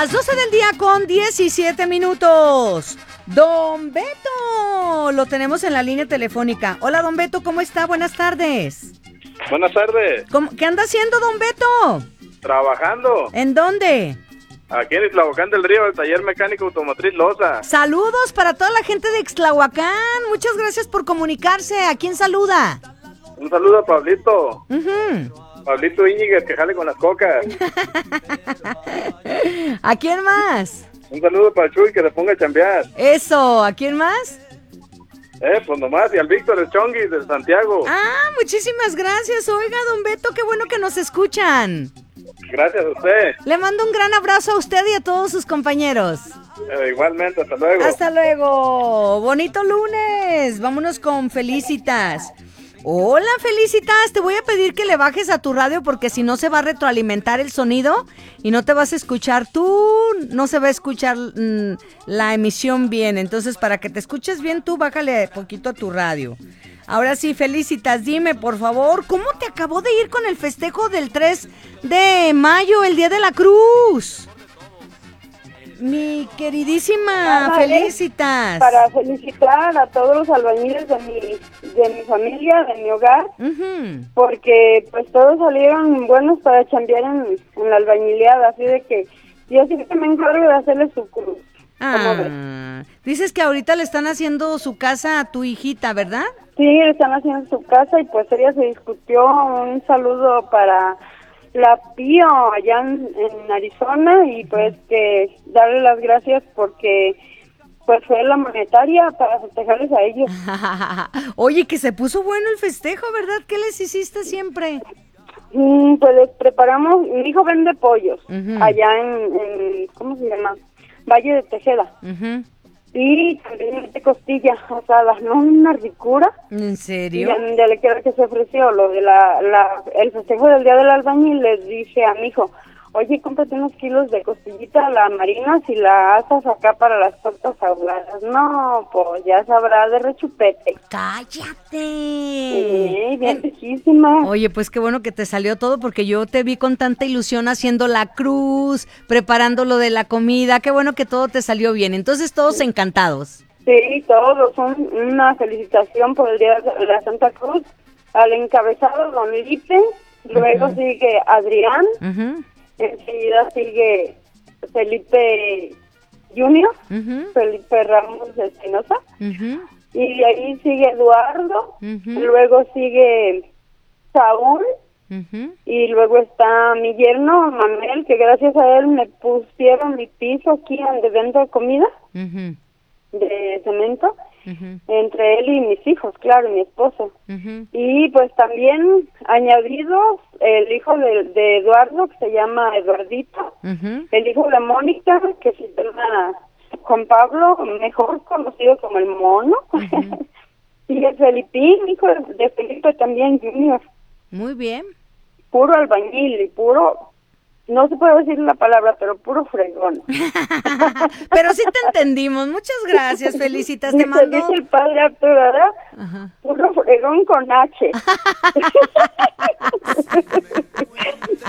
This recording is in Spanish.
Las 12 del día con 17 minutos. Don Beto, lo tenemos en la línea telefónica. Hola, don Beto, ¿cómo está? Buenas tardes. Buenas tardes. ¿Qué anda haciendo, don Beto? Trabajando. ¿En dónde? Aquí en Ixtlahuacán del Río, el taller mecánico automotriz Loza. Saludos para toda la gente de Ixtlahuacán. Muchas gracias por comunicarse. ¿A quién saluda? Un saludo a Pablito. Uh-huh. Pablito Íñiguez, que jale con las cocas. ¿A quién más? Un saludo para el Chuy, que se ponga a chambear. Eso, ¿a quién más? Pues nomás, y al Víctor, el Chongui, de Santiago. Ah, muchísimas gracias. Oiga, don Beto, qué bueno que nos escuchan. Gracias a usted. Le mando un gran abrazo a usted y a todos sus compañeros. Igualmente, hasta luego. Hasta luego. Bonito lunes. Vámonos con Felicitas. Hola, Felicitas. Te voy a pedir que le bajes a tu radio porque si no se va a retroalimentar el sonido y no te vas a escuchar tú, no se va a escuchar la emisión bien. Entonces, para que te escuches bien tú, bájale poquito a tu radio. Ahora sí, Felicitas, dime, por favor, ¿cómo te acabó de ir con el festejo del 3 de mayo, el Día de la Cruz? Mi queridísima Felicitas. Para felicitar a todos los albañiles de mi familia, de mi hogar, Uh-huh. porque pues todos salieron buenos para chambear en la albañileada, así de que yo siempre me encargo de hacerle su cruz. Dices que ahorita le están haciendo su casa a tu hijita, ¿verdad? Sí, le están haciendo su casa y pues ella se discutió. Un saludo para la Pío allá en Arizona y pues que darle las gracias porque pues fue la monetaria para festejarles a ellos. Oye, que se puso bueno el festejo, ¿verdad? ¿Qué les hiciste siempre? Pues les preparamos, mi hijo vende pollos Uh-huh. allá en ¿cómo se llama? Valle de Tejeda. Uh-huh. Y también de costilla asada, ¿no? Una ricura. ¿En serio? Ya le quiero que se ofreció lo de el festejo del Día del Albañil. Les dije a mi hijo, oye, cómprate unos kilos de costillita a la marina si la asas acá para las tortas ahogadas. No, pues ya sabrá de rechupete. ¡Cállate! Sí, bien riquísima. Oye, pues qué bueno que te salió todo porque yo te vi con tanta ilusión haciendo la cruz, preparando lo de la comida. Qué bueno que todo te salió bien. Entonces todos encantados. Sí, todos. Una felicitación por el Día de la Santa Cruz. Al encabezado, don Lipe. Luego Uh-huh. sigue Adrián. Uh-huh. Enseguida sigue Felipe Junior, Uh-huh. Felipe Ramos Espinosa, Uh-huh. y de ahí sigue Eduardo, Uh-huh. luego sigue Saúl, Uh-huh. y luego está mi yerno Manuel, que gracias a él me pusieron mi piso aquí donde vendo comida Uh-huh. de cemento, Uh-huh. entre él y mis hijos, claro, y mi esposo. Uh-huh. Y pues también añadidos el hijo de Eduardo, que se llama Eduardito, Uh-huh. el hijo de Mónica, que se llama Juan Pablo, mejor conocido como el Mono, Uh-huh. y el Felipín, hijo de Felipe también Junior, Muy bien. puro albañil y puro, no se puede decir la palabra, pero puro fregón. Pero sí te entendimos. Muchas gracias, Felicitas. Te Dice mando. el padre Arturo, ¿verdad? Ajá. Puro fregón con H.